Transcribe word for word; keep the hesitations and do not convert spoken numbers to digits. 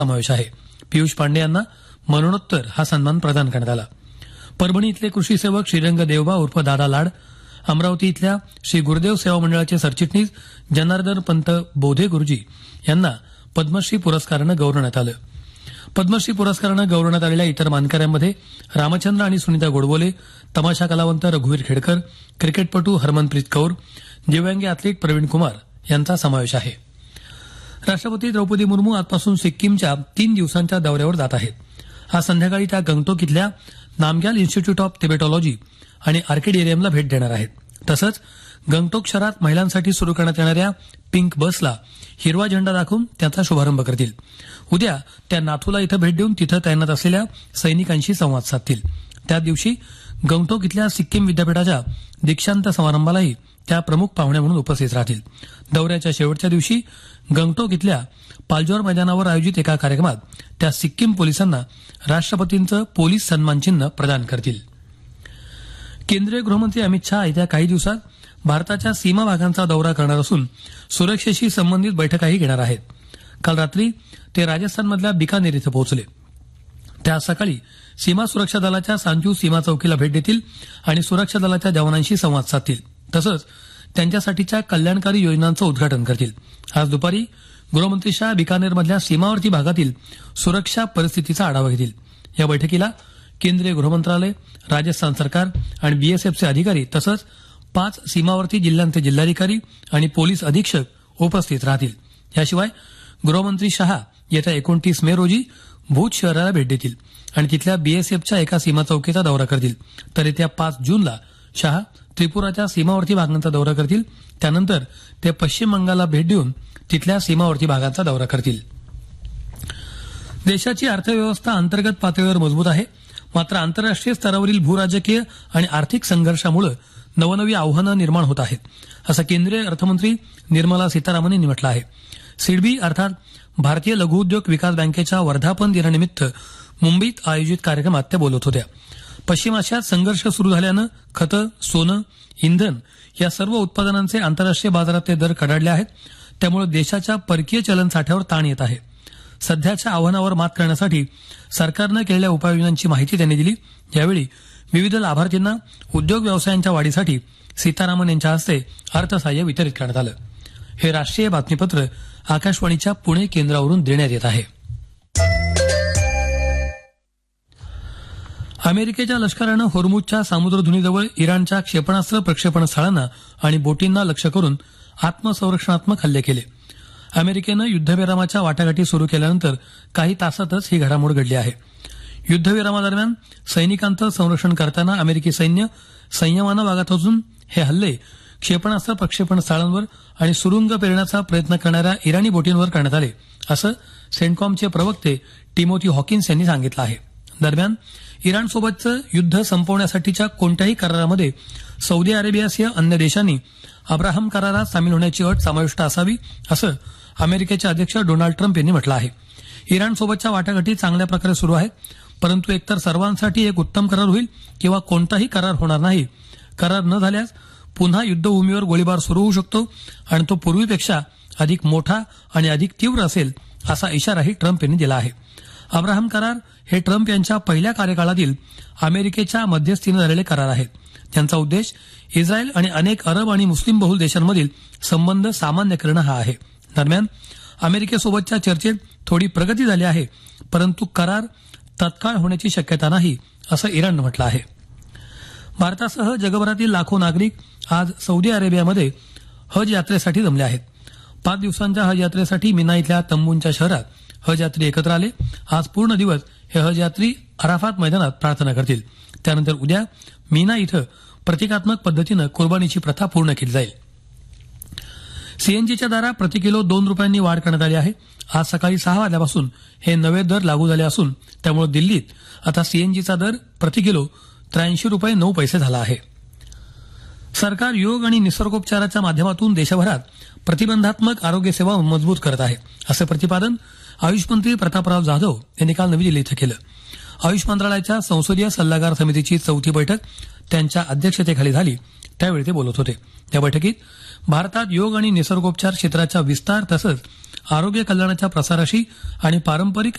समावेश आहे. पियुष पांडे यांना मरणोत्तर हा सन्मान प्रदान करण्यात आला. परभणी इथले कृषी सेवक श्रीरंग देवबा उर्फ दादा लाड, अमरावती इथल्या श्री गुरुदेव सेवा मंडळाचे सरचिटणीस जनार्दन पंत बोधे गुरुजी यांना पद्मश्री पुरस्कारानं गौरवण्यात आलं. पद्मश्री पुरस्कारानं गौरवण्यात आलेल्या इतर मानकऱ्यांमध्ये रामचंद्र आणि सुनीता गोडबोले, तमाशा कलावंत रघुवीर खेडकर, क्रिकेटपटू हरमनप्रीत कौर, दिव्यांगी अॅथलीट प्रवीण कुमार यांचा समावेश आहे. राष्ट्रपती द्रौपदी मुर्मू आजपासून सिक्कीमच्या तीन दिवसांच्या दौऱ्यावर जात आहेत. आज संध्याकाळी त्या गंगटोक इथल्या नामग्याल इन्स्टिट्यूट ऑफ तिबेटॉलॉजी आणि आर्किडेरियमला भेट देणार आहेत. तसंच गंगटोक शहरात महिलांसाठी सुरू करण्यात येणाऱ्या पिंक बसला हिरवा झेंडा दाखवून त्याचा शुभारंभ करतील. उद्या त्या नाथुला इथं भेट देऊन तिथं तैनात असलेल्या सैनिकांशी संवाद साधतील. त्याच दिवशी गंगटोक इथल्या सिक्कीम विद्यापीठाच्या दीक्षांत समारंभालाही त्या प्रमुख पाहुण्या म्हणून उपस्थित राहतील. दौऱ्याच्या शेवटच्या दिवशी गंगटोक इथल्या पालजोर मैदानावर आयोजित एका कार्यक्रमात त्या सिक्कीम पोलिसांना राष्ट्रपतींचं पोलीस सन्मान चिन्ह प्रदान करतील. केंद्रीय गृहमंत्री अमित शहा येत्या काही दिवसात भारताच्या सीमा भागांचा दौरा करणार असून सुरक्षेशी संबंधित बैठकाही घेणार आहेत. काल रात्री ते राजस्थानमधल्या बिकानेर इथं पोहोचले. त्या आज सकाळी सीमा सुरक्षा दलाच्या सांचू सीमा चौकीला भेट देतील आणि सुरक्षा दलाच्या जवानांशी संवाद साधतील. तसंच त्यांच्यासाठीच्या कल्याणकारी योजनांचं उद्घाटन करतील. आज दुपारी गृहमंत्री शहा बिकानेरमधल्या सीमावर्ती भागातील सुरक्षा परिस्थितीचा आढावा घेतील. या बैठकीला केंद्रीय गृहमंत्रालय, राजस्थान सरकार आणि बीएसएफचे अधिकारी तसंच पाच सीमावर्ती जिल्ह्यांचे जिल्हाधिकारी आणि पोलीस अधीक्षक उपस्थित राहतील. याशिवाय गृहमंत्री शहा येत्या एकोणतीस मे रोजी भूज शहराला भेट देतील आणि तिथल्या बीएसएफच्या एका सीमा चौकीचा दौरा करतील. तर येत्या पाच जूनला शहा त्रिपुराच्या सीमावर्ती भागांचा दौरा करतील. त्यानंतर ते पश्चिम बंगालला भेट देऊन तिथल्या सीमावर्ती भागांचा दौरा करतील. देशाची अर्थव्यवस्था अंतर्गत पातळीवर मजबूत आहे. मात्र आंतरराष्ट्रीय स्तरावरील भूराजकीय आणि आर्थिक संघर्षामुळे नवनवी आव्हानं निर्माण होत आहेत, असं केंद्रीय अर्थमंत्री निर्मला सीतारामन यांनी म्हटलं आहे. सिडबी अर्थात भारतीय लघुउद्योग विकास बँकेच्या वर्धापन दिनानिमित्त मुंबईत आयोजित कार्यक्रमात त्या बोलत होत्या. पश्चिम आशियात संघर्ष सुरू झाल्यानं खतं, सोनं, इंधन या सर्व उत्पादनांचे आंतरराष्ट्रीय बाजारातले दर कडाडले आहेत. त्यामुळे देशाच्या परकीय चलन साठ्यावर ताण येत आहे. सध्याच्या आव्हानावर मात करण्यासाठी सरकारनं केलेल्या उपाययोजनांची माहिती त्यांनी दिली. यावेळी विविध लाभार्थींना उद्योग व्यवसायांच्या वाढीसाठी सीतारामन यांच्या हस्ते अर्थसहाय्य वितरित करण्यात आलं. हे राष्ट्रीय बातमीपत्र आकाशवाणीच्या पुणे केंद्रावरून देण्यात येत आहे. अमेरिकेच्या लष्करानं होर्मुझच्या सामुद्रधुनीजवळ इराणच्या क्षेपणास्त्र प्रक्षेपण स्थळांना आणि बोटींना लक्ष्य करून आत्मसंरक्षणात्मक हल्ले केले. अमेरिकेनं युद्धविरामाच्या वाटाघाटी सुरू केल्यानंतर काही तासातच ही घडामोड घडली आहे. युद्धविरामादरम्यान सैनिकांचं संरक्षण करताना अमेरिकी सैन्य संयमानं वागत असून हे हल्ले क्षेपणास्त्र प्रक्षेपण स्थळांवर आणि सुरुंग पेरण्याचा प्रयत्न करणाऱ्या इराणी बोटींवर करण्यात आले, असं सेंटकॉमचे प्रवक्ते टिमोथी हॉकिन्स यांनी सांगितलं आहे. दरम्यान इराणसोबतचं युद्ध संपवण्यासाठीच्या कोणत्याही करारामध्ये सौदी अरेबियासह अन्य देशांनी अब्राहम करारात सामील होण्याची अट समाविष्ट असावी, असं अमेरिकेचे अध्यक्ष डोनाल्ड ट्रम्प यांनी म्हटलं आहे. इराणसोबतच्या वाटाघाटी चांगल्या प्रकारे सुरू आहेत, परंतु एकतर सर्वांसाठी एक उत्तम करार होईल किंवा कोणताही करार होणार नाही. करार न झाल्यास पुन्हा युद्धभूमीवर गोळीबार सुरू होऊ शकतो आणि तो पूर्वीपेक्षा अधिक मोठा आणि अधिक तीव्र असेल, असा इशाराही ट्रम्प यांनी दिला आहे. अब्राहम करार हे ट्रम्प यांच्या पहिल्या कार्यकाळातील अमेरिकेच्या मध्यस्थीनं झालेले करार आहेत. त्यांचा उद्देश इस्रायल आणि अनेक अरब आणि मुस्लिम बहुल देशांमधील संबंध सामान्य करणं हा आहे. दरम्यान अमेरिकेसोबतच्या चर्चेत थोडी प्रगती झाली आहे, परंतु करार तत्काळ होण्याची शक्यता नाही, असं इराणनं म्हटलं आहे. भारतासह जगभरातील लाखो नागरिक आज सौदी अरेबियामध्ये हज यात्रेसाठी जमले आहेत. पाच दिवसांच्या हज यात्रेसाठी मिना इथल्या तंबूंच्या शहरात हज यात्री एकत्र आले. आज पूर्ण दिवस हे हज यात्री अराफात मैदानात प्रार्थना करतील. त्यानंतर उद्या मिना इथं प्रतिकात्मक पद्धतीनं कुर्बानीची प्रथा पूर्ण केली जाईल. सीएनजीच्या दरात प्रति किलो दोन रुपयांनी वाढ करण्यात आली आहे. आज सकाळी सहा वाजल्यापासून हे नवे दर लागू झाले असून त्यामुळे दिल्लीत आता सीएनजीचा दर प्रति किलो त्र्याऐंशी रुपये नऊ पैसे झाला आहे. सरकार योग आणि निसर्गोपचाराच्या माध्यमातून देशभरात प्रतिबंधात्मक आरोग्य सेवा मजबूत करत आहे, असं प्रतिपादन आयुष मंत्री प्रतापराव जाधव यांनी काल नवी दिल्ली इथं केलं. आयुष मंत्रालयाच्या संसदीय सल्लागार समितीची चौथी बैठक त्यांच्या अध्यक्षतेखाली झाली, त्यावेळी ते बोलत होते. त्या बैठकीत भारतात योग आणि निसर्गोपचार क्षेत्राच्या विस्तार तसंच आरोग्य कल्याणाच्या प्रसाराशी आणि पारंपरिक